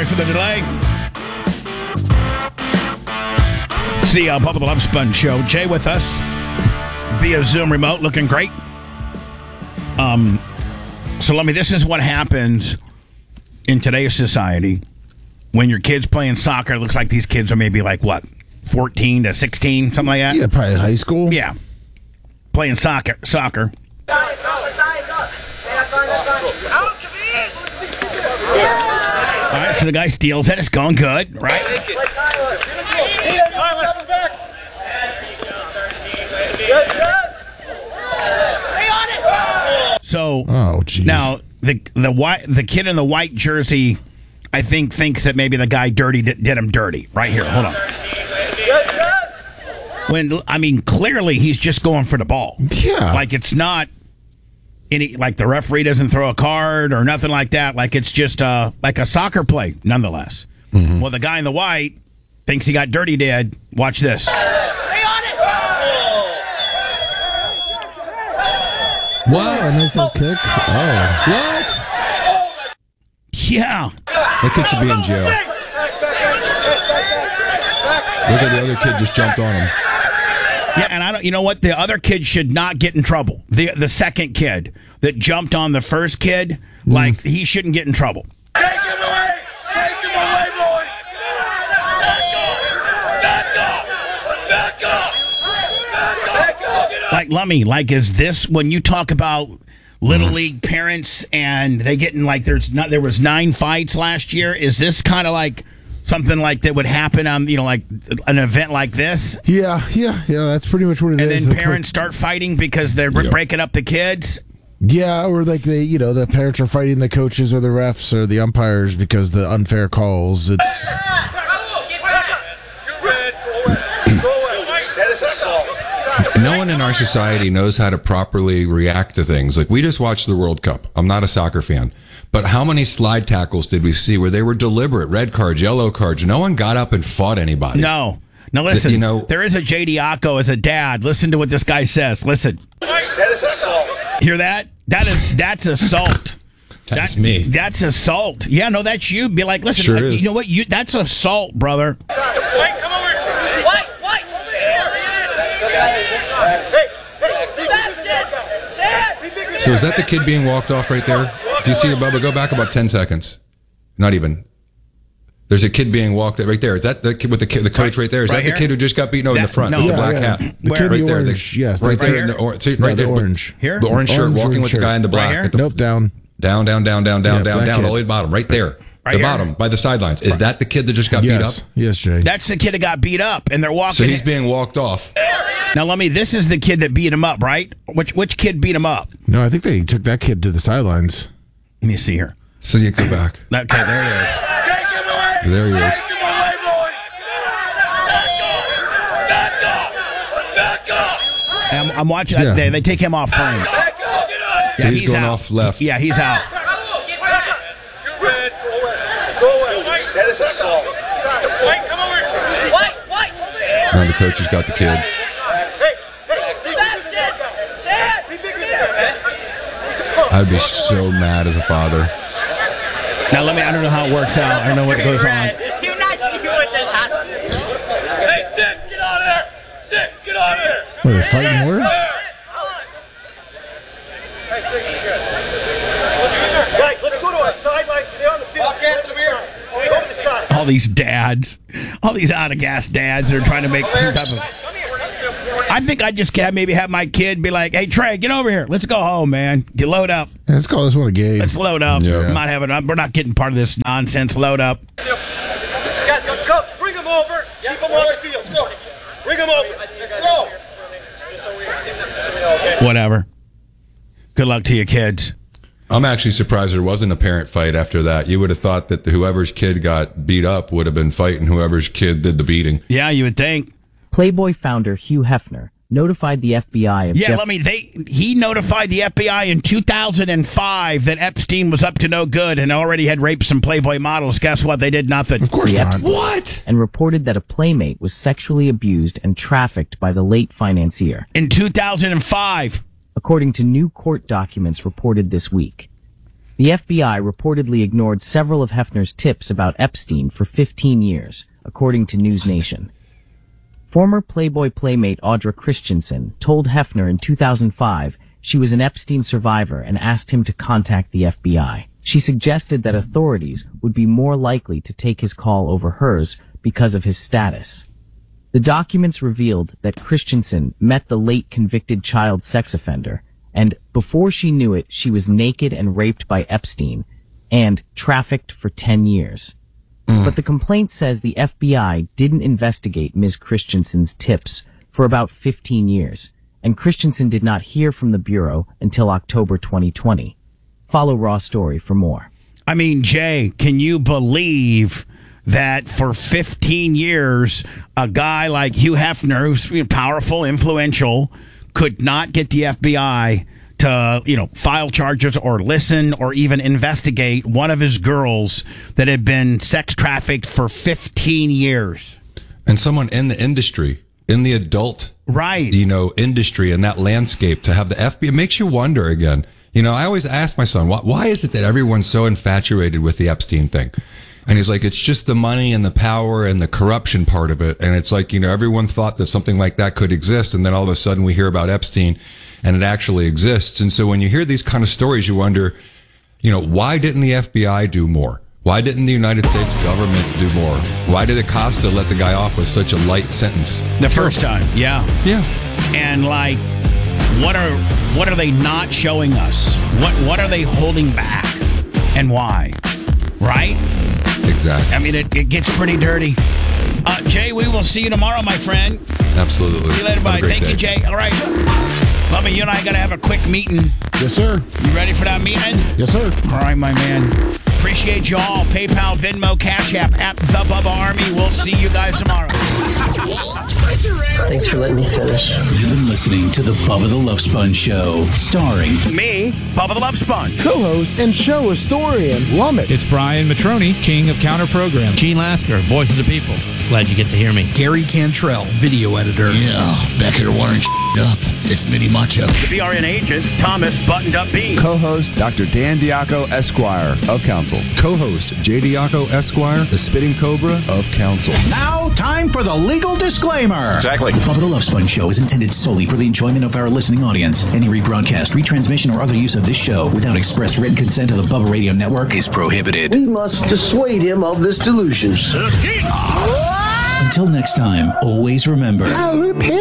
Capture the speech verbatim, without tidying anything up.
Sorry for the delay. It's the uh, Bubba the Love Sponge Show. Jay with us via Zoom remote, looking great. Um, so let me. This is what happens in today's society when your kid's playing soccer. It looks like these kids are maybe like what, fourteen to sixteen, something like that. Yeah, probably high school. Yeah, playing soccer. Soccer. All right, so the guy steals it. It's going good, right? So oh, geez. Now the the white the kid in the white jersey, I think thinks that maybe the guy dirty did, did him dirty. Right here, hold on. When I mean clearly he's just going for the ball. Yeah, like it's not any like the referee doesn't throw a card or nothing like that. Like it's just uh like a soccer play, nonetheless. Mm-hmm. Well, the guy in the white thinks he got dirty did. Watch this. Wow, a nice little kick. Oh. What? Yeah. That kid should be in jail. Look at the other kid just jumped on him. Yeah, and I don't. You know what? The other kid should not get in trouble. The the second kid that jumped on the first kid, mm. like he shouldn't get in trouble. Take him away! Take him away, boys! Back up! Back up! Back up! Back up! Like Lummy, like is this when you talk about Little mm. League parents and they getting like there's not there was nine fights last year? Is this kind of like something like that would happen on, you know, like an event like this? Yeah, yeah, yeah, that's pretty much what it and is. And then parents start fighting because they're yep. breaking up the kids? Yeah, or like they, you know, the parents are fighting the coaches or the refs or the umpires because the unfair calls. It's... That is assault. No one in our society knows how to properly react to things. Like, we just watched the World Cup. I'm not a soccer fan. But how many slide tackles did we see where they were deliberate? Red cards, yellow cards. No one got up and fought anybody. No. Now listen, you know, there is a J D Acco as a dad. Listen to what this guy says. Listen. That is assault. Hear that? That is that's assault. That's that, me. That's assault. Yeah, no, that's you. Be like, listen, sure uh, is. you know what? You that's assault, brother. White, come over here. White, white, over here. Hey, hey, so is that the kid being walked off right there? Do you see it, Bubba? Go back about ten seconds. Not even. There's a kid being walked right there. Is that the kid with the kid, the coach right, right there? Is right that here? the kid who just got beaten? No, that, in the front no, with yeah, the black yeah. hat. The kid right in the there. orange. The, yes, right right there. In the or, see, no, right the there. orange. Here? The orange shirt, orange walking with shirt. the guy in the black. Right at the, nope, down. Down, down, down, down, down, yeah, down, down, kid. all the way to the bottom. Right there. Right the here? bottom, by the sidelines. Is right. that the kid that just got yes. beat up? Yes, Jay. That's the kid that got beat up, and they're walking. So he's in. being walked off. Now, let me. This is the kid that beat him up, right? Which which kid beat him up? No, I think they took that kid to the sidelines. Let me see here. So you go back. Okay, there it is. Take him away. There he is. Take him away, boys. Back up. Back up. I'm, I'm watching. Yeah. They, they take him off frame. Back up. So he's, going out. off left. Yeah, he's out. That is assault. White, come over here. White, white, over here. Now the coach has got the kid. Hey, hey, Chad, Chad, be bigger than that, man. I'd be so mad as a father. Now, let me. I don't know how it works out. I don't know what goes on. You're not doing this. Hey, Stick, get out of there. Stick, get out of there. Were they fighting more? Right, let's go to our sideline. Stay on the field. Bobcats over here. Go to the side. All these dads, all these out of gas dads are trying to make some type of. I think I just can maybe have my kid be like, "Hey Trey, get over here. Let's go home, man. Get load up. Yeah, let's call this one a game. Let's load up. Yeah. I'm not having. We're not getting part of this nonsense. Load up." Guys, go, coach, bring him over. Keep him on the field. Go. Bring him over. Let's go. Whatever. Good luck to you, kids. I'm actually surprised there wasn't a parent fight after that. You would have thought that whoever's kid got beat up would have been fighting whoever's kid did the beating. Yeah, you would think. Playboy founder Hugh Hefner notified the F B I of Yeah, Jeff- let me. They he notified the F B I in two thousand five that Epstein was up to no good and already had raped some Playboy models. Guess what? They did nothing. Of course the not. Epstein What? and reported that a playmate was sexually abused and trafficked by the late financier, In two thousand five. according to new court documents reported this week. The F B I reportedly ignored several of Hefner's tips about Epstein for fifteen years, according to News Nation. Former Playboy playmate Audra Christensen told Hefner in two thousand five she was an Epstein survivor and asked him to contact the F B I. She suggested that authorities would be more likely to take his call over hers because of his status. The documents revealed that Christensen met the late convicted child sex offender, and before she knew it, she was naked and raped by Epstein and trafficked for ten years. Mm. But the complaint says the F B I didn't investigate Miz Christensen's tips for about fifteen years, and Christensen did not hear from the Bureau until October twenty twenty. Follow Raw Story for more. I mean, Jay, can you believe that for fifteen years, a guy like Hugh Hefner, who's powerful, influential, could not get the F B I to, you know, file charges or listen or even investigate one of his girls that had been sex trafficked for fifteen years? And someone in the industry, in the adult, right, you know, industry and that landscape, to have the F B I, it makes you wonder again. You know, I always ask my son, why, why is it that everyone's so infatuated with the Epstein thing? And he's like, it's just the money and the power and the corruption part of it. And it's like, you know, everyone thought that something like that could exist. And then all of a sudden we hear about Epstein and it actually exists. And so when you hear these kind of stories, you wonder, you know, why didn't the F B I do more? Why didn't the United States government do more? Why did Acosta let the guy off with such a light sentence? The first time, yeah. Yeah. And like, what are what are they not showing us? What what are they holding back? And why? Right? Exactly. I mean, it, it gets pretty dirty. Uh, Jay, we will see you tomorrow, my friend. Absolutely. See you later, bye. Thank day. you, Jay. All right. Lovey, you and I got to have a quick meeting. Yes, sir. You ready for that meeting? Yes, sir. All right, my man. Appreciate you all. PayPal, Venmo, Cash App, at The Bubba Army. We'll see you guys tomorrow. Thanks for letting me finish. You've been listening to the Bubba the Love Sponge Show, starring me, Bubba the Love Sponge, co-host and show historian Lummit. It's Brian Matroni, king of counter program. Gene Lasker, voice of the people. Glad you get to hear me. Gary Cantrell, video editor. Yeah, back here wiring up. It's Mini Macho. The B R N agent, Thomas Buttoned Up B. Co-host, Doctor Dan Diaco, Esquire, of Council. Co-host, J. Diaco, Esquire, the Spitting Cobra, of Council. Now, time for the legal disclaimer. Exactly. The Bubba the Love Sponge Show is intended solely for the enjoyment of our listening audience. Any rebroadcast, retransmission, or other use of this show without express written consent of the Bubba Radio Network is prohibited. We must dissuade him of this delusion. Until next time, always remember... I repent.